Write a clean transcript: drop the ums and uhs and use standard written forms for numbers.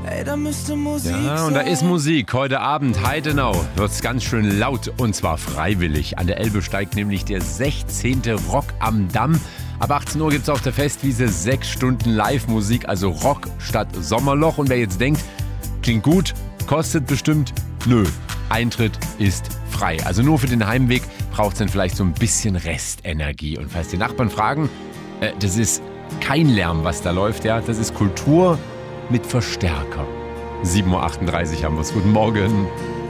Ey, da müsste Musik Ja, und da ist Musik. Heute Abend, Heidenau, wird es ganz schön laut und zwar freiwillig. An der Elbe steigt nämlich der 16. Rock am Damm. Ab 18 Uhr gibt es auf der Festwiese 6 Stunden Live-Musik, also Rock statt Sommerloch. Und wer jetzt denkt, klingt gut, kostet bestimmt, nö, Eintritt ist frei. Also nur für den Heimweg braucht es dann vielleicht so ein bisschen Restenergie. Und falls die Nachbarn fragen, das ist kein Lärm, was da läuft, ja, das ist Kultur mit Verstärker. 7.38 Uhr haben wir es. Guten Morgen.